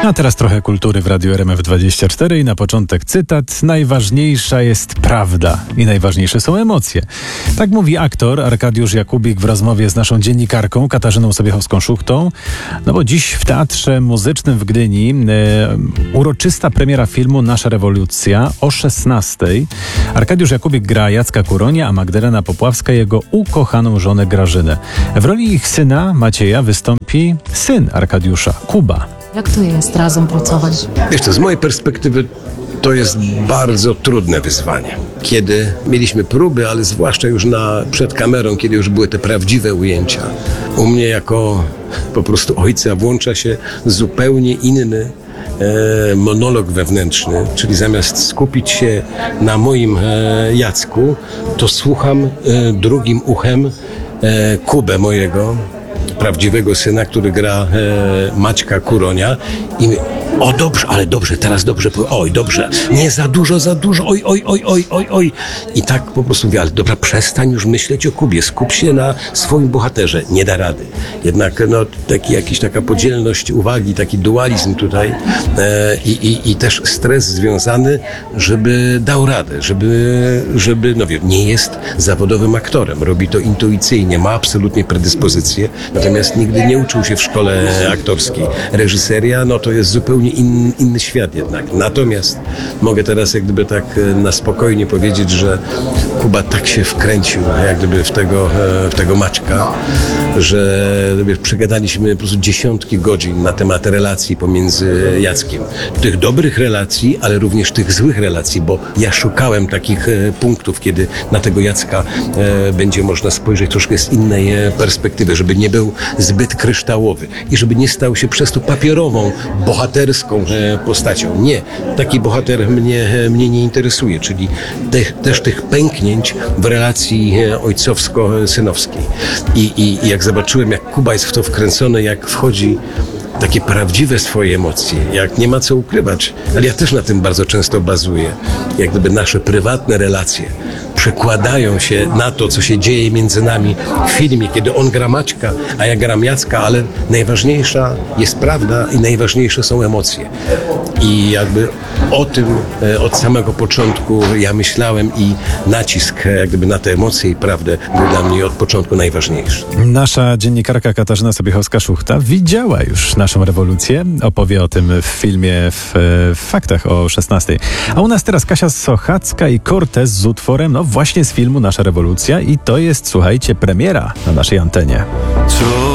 A teraz trochę kultury w Radiu RMF24 i na początek cytat. Najważniejsza jest prawda i najważniejsze są emocje. Tak mówi aktor Arkadiusz Jakubik w rozmowie z naszą dziennikarką Katarzyną Sobiechowską-Szuchtą. No bo dziś w Teatrze Muzycznym w Gdyni uroczysta premiera filmu Nasza rewolucja o 16:00. Arkadiusz Jakubik gra Jacka Kuronia, a Magdalena Popławska jego ukochaną żonę Grażynę. W roli ich syna Macieja wystąpi syn Arkadiusza, Kuba. Jak to jest razem pracować? Wiesz co, z mojej perspektywy to jest bardzo trudne wyzwanie. Kiedy mieliśmy próby, ale zwłaszcza już przed kamerą, kiedy już były te prawdziwe ujęcia, u mnie jako po prostu ojca włącza się zupełnie inny monolog wewnętrzny, czyli zamiast skupić się na moim Jacku, to słucham drugim uchem Kubę mojego, prawdziwego syna, który gra Maćka Kuronia i my, o dobrze, ale dobrze, teraz dobrze, oj dobrze, nie za dużo, oj. I tak po prostu mówię, ale dobra, przestań już myśleć o Kubie, skup się na swoim bohaterze, nie da rady. Jednak taka podzielność uwagi, taki dualizm tutaj i też stres związany, żeby dał radę, żeby no wiem, nie jest zawodowym aktorem, robi to intuicyjnie, ma absolutnie predyspozycję, natomiast nigdy nie uczył się w szkole aktorskiej. Reżyseria, no to jest zupełnie inny świat jednak. Natomiast mogę teraz jak gdyby tak na spokojnie powiedzieć, że Kuba tak się wkręcił jak gdyby w tego Maćka, że przegadaliśmy po prostu dziesiątki godzin na temat relacji pomiędzy Jackiem. Tych dobrych relacji, ale również tych złych relacji, bo ja szukałem takich punktów, kiedy na tego Jacka będzie można spojrzeć troszkę z innej perspektywy, żeby nie był zbyt kryształowy i żeby nie stał się przez to papierową, bohaterską postacią. Nie, taki bohater mnie nie interesuje, czyli też tych pęknięć w relacji ojcowsko-synowskiej. I jak zobaczyłem, jak Kuba jest w to wkręcony, jak wchodzi takie prawdziwe swoje emocje, jak nie ma co ukrywać, ale ja też na tym bardzo często bazuję, jak gdyby nasze prywatne relacje przekładają się na to, co się dzieje między nami w filmie, kiedy on gra Maćka, a ja gram Jacka, ale najważniejsza jest prawda i najważniejsze są emocje. I jakby o tym od samego początku ja myślałem i nacisk jak gdyby na te emocje i prawdę był dla mnie od początku najważniejszy. Nasza dziennikarka Katarzyna Sobiechowska-Szuchta widziała już naszą rewolucję. Opowie o tym w filmie w Faktach o 16:00. A u nas teraz Kasia Sochacka i Cortez z utworem, no właśnie z filmu Nasza rewolucja i to jest, słuchajcie, premiera na naszej antenie.